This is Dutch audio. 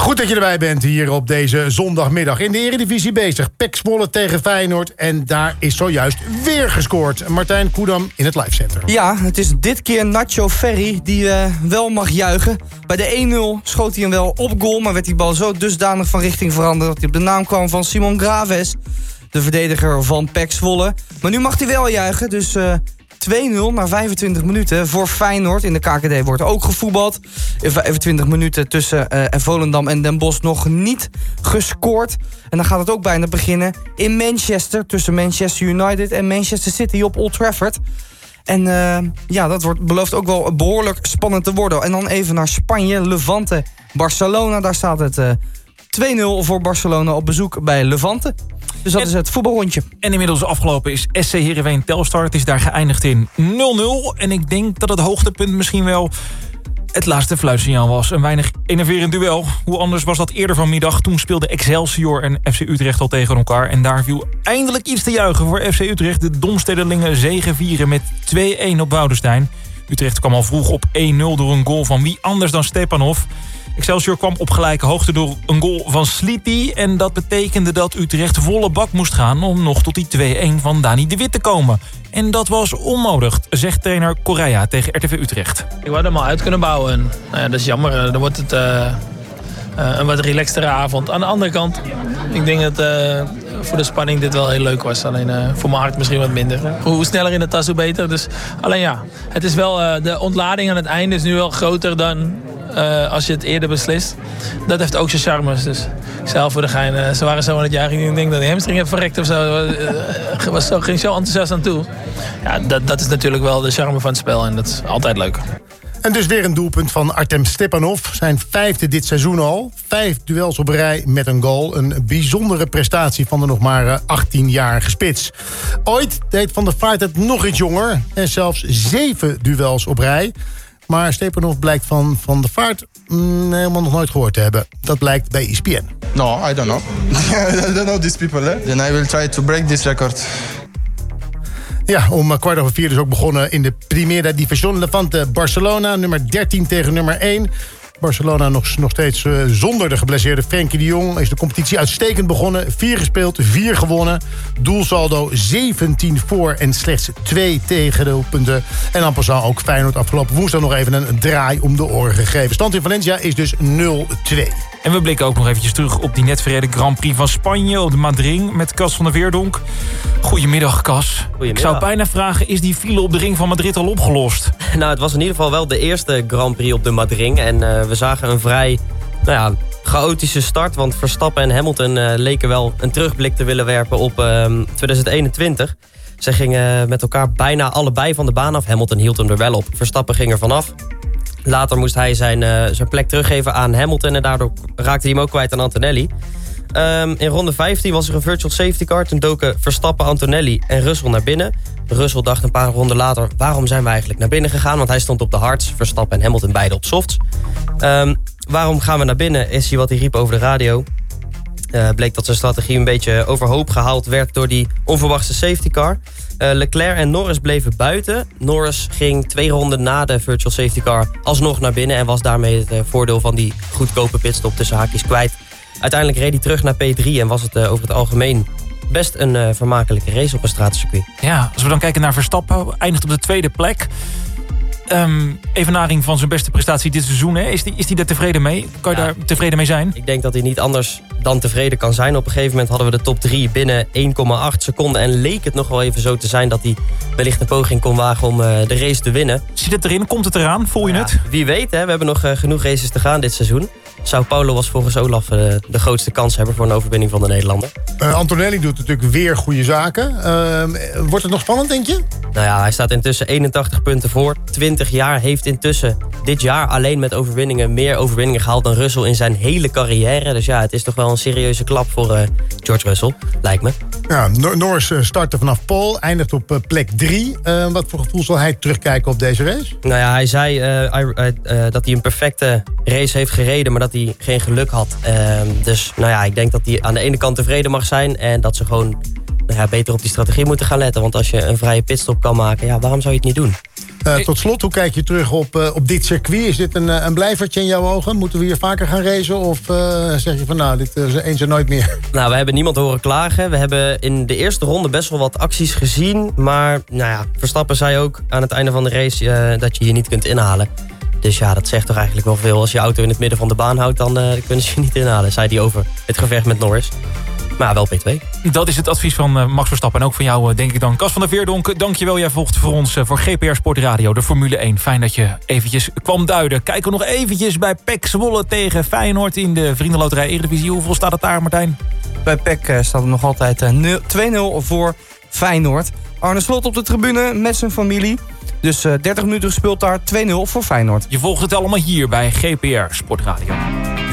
Goed dat je erbij bent hier op deze zondagmiddag. In de Eredivisie bezig. PEC Zwolle tegen Feyenoord. En daar is zojuist weer gescoord. Martijn Koedam in het livecenter. Ja, het is dit keer Nacho Ferri die wel mag juichen. Bij de 1-0 schoot hij hem wel op goal, maar werd die bal zo dusdanig van richting veranderd dat hij op de naam kwam van Simon Graves, de verdediger van PEC Zwolle. Maar nu mag hij wel juichen, dus 2-0 na 25 minuten voor Feyenoord. In de KKD wordt ook gevoetbald. In 25 minuten tussen Volendam en Den Bosch nog niet gescoord. En dan gaat het ook bijna beginnen in Manchester. Tussen Manchester United en Manchester City op Old Trafford. En dat belooft ook wel behoorlijk spannend te worden. En dan even naar Spanje, Levante, Barcelona. Daar staat het 2-0 voor Barcelona op bezoek bij Levante. Dus dat is het voetbalrondje. En inmiddels afgelopen is SC Heerenveen Telstar. Het is daar geëindigd in 0-0. En ik denk dat het hoogtepunt misschien wel het laatste fluitsignaal was. Een weinig enerverend duel. Hoe anders was dat eerder vanmiddag. Toen speelden Excelsior en FC Utrecht al tegen elkaar. En daar viel eindelijk iets te juichen voor FC Utrecht. De Domstedelingen zegevieren met 2-1 op Woudenstein. Utrecht kwam al vroeg op 1-0 door een goal van wie anders dan Stepanov. Excelsior kwam op gelijke hoogte door een goal van Sliti. En dat betekende dat Utrecht volle bak moest gaan om nog tot die 2-1 van Dani de Wit te komen. En dat was onnodig, zegt trainer Correa tegen RTV Utrecht. Ik wou er maar uit kunnen bouwen. En, dat is jammer. Dan wordt het een wat relaxtere avond. Aan de andere kant, ik denk dat voor de spanning dit wel heel leuk was. Alleen voor mijn hart misschien wat minder. Hoe sneller in de tas, hoe beter. Dus alleen ja, het is wel de ontlading aan het einde is nu wel groter dan als je het eerder beslist. Dat heeft ook zijn charmes. Dus zelf voor de gein, ze waren zo aan het jagen. Ik denk dat de hamstring heeft verrekt of zo. Ging zo enthousiast aan toe. Ja, dat is natuurlijk wel de charme van het spel. En dat is altijd leuk. En dus weer een doelpunt van Artem Stepanov. Zijn 5e dit seizoen al. 5 duels op rij met een goal. Een bijzondere prestatie van de nog maar 18-jarige spits. Ooit deed Van der Vaart het nog iets jonger. En zelfs 7 duels op rij. Maar Stepanov blijkt van der Vaart helemaal nog nooit gehoord te hebben. Dat blijkt bij ESPN. No, I don't know. I don't know these people. Then I will try to break this record. Ja, om 4:15 dus ook begonnen in de Primera División. Levante Barcelona, nummer 13 tegen nummer 1. Barcelona nog steeds zonder de geblesseerde Frenkie de Jong. Is de competitie uitstekend begonnen. 4 gespeeld, 4 gewonnen. Doelsaldo 17 voor en slechts 2 tegendoelpunten. En en passant ook Feyenoord afgelopen woensdag nog even een draai om de oren gegeven. Stand in Valencia is dus 0-2. En we blikken ook nog eventjes terug op die net verreden Grand Prix van Spanje op de Madrid met Cas van der Veerdonk. Goedemiddag, Cas. Goedemiddag. Ik zou bijna vragen, is die file op de ring van Madrid al opgelost? Nou, het was in ieder geval wel de eerste Grand Prix op de Madrid. En we zagen een vrij chaotische start. Want Verstappen en Hamilton leken wel een terugblik te willen werpen op 2021. Ze gingen met elkaar bijna allebei van de baan af. Hamilton hield hem er wel op. Verstappen ging er vanaf. Later moest hij zijn plek teruggeven aan Hamilton. En daardoor raakte hij hem ook kwijt aan Antonelli. In ronde 15 was er een virtual safety car. Toen doken Verstappen, Antonelli en Russell naar binnen. Russell dacht een paar ronden later, waarom zijn we eigenlijk naar binnen gegaan? Want hij stond op de hards, Verstappen en Hamilton beide op softs. Waarom gaan we naar binnen, is hij wat hij riep over de radio. Bleek dat zijn strategie een beetje overhoop gehaald werd door die onverwachte safety car. Leclerc en Norris bleven buiten. Norris ging 2 ronden na de virtual safety car alsnog naar binnen. En was daarmee het voordeel van die goedkope pitstop tussen haakjes kwijt. Uiteindelijk reed hij terug naar P3 en was het over het algemeen best een vermakelijke race op een straatcircuit. Ja, als we dan kijken naar Verstappen, eindigt op de 2e plek. Evenaring van zijn beste prestatie dit seizoen. Hè? Is die daar tevreden mee? Kan je daar tevreden mee zijn? Ik denk dat hij niet anders dan tevreden kan zijn. Op een gegeven moment hadden we de top 3 binnen 1,8 seconden. En leek het nog wel even zo te zijn dat hij wellicht een poging kon wagen om de race te winnen. Zit het erin? Komt het eraan? Voel je het? Wie weet, hè? We hebben nog genoeg races te gaan dit seizoen. Sao Paulo was volgens Olaf de grootste kanshebber voor een overwinning van de Nederlander. Antonelli doet natuurlijk weer goede zaken. Wordt het nog spannend, denk je? Nou ja, hij staat intussen 81 punten voor. 20 jaar heeft intussen dit jaar alleen met overwinningen meer overwinningen gehaald dan Russell in zijn hele carrière. Dus ja, het is toch wel een serieuze klap voor George Russell, lijkt me. Ja, Norris startte vanaf pole, eindigt op plek 3. Wat voor gevoel zal hij terugkijken op deze race? Nou ja, hij zei dat hij een perfecte race heeft gereden, maar dat hij geen geluk had. Dus nou ja, ik denk dat hij aan de ene kant tevreden mag zijn en dat ze gewoon beter op die strategie moeten gaan letten. Want als je een vrije pitstop kan maken, ja, waarom zou je het niet doen? Tot slot, hoe kijk je terug op dit circuit? Is dit een blijvertje in jouw ogen? Moeten we hier vaker gaan racen? Of zeg je van nou, dit is eens en nooit meer? Nou, we hebben niemand horen klagen. We hebben in de eerste ronde best wel wat acties gezien. Maar nou ja, Verstappen zei ook aan het einde van de race dat je hier niet kunt inhalen. Dus ja, dat zegt toch eigenlijk wel veel. Als je auto in het midden van de baan houdt, dan kunnen ze je niet inhalen. Zei hij over het gevecht met Norris. Maar wel P2. Dat is het advies van Max Verstappen. En ook van jou, denk ik dan. Cas van der Veerdonk, dankjewel. Jij volgt voor ons voor GPR Sport Radio, de Formule 1. Fijn dat je eventjes kwam duiden. Kijken we nog eventjes bij PEC Zwolle tegen Feyenoord in de Vriendenloterij Eredivisie. Hoeveel staat het daar, Martijn? Bij PEC staat het nog altijd 2-0 voor Feyenoord. Arne Slot op de tribune met zijn familie. Dus 30 minuten gespeeld daar, 2-0 voor Feyenoord. Je volgt het allemaal hier bij GPR Sport Radio.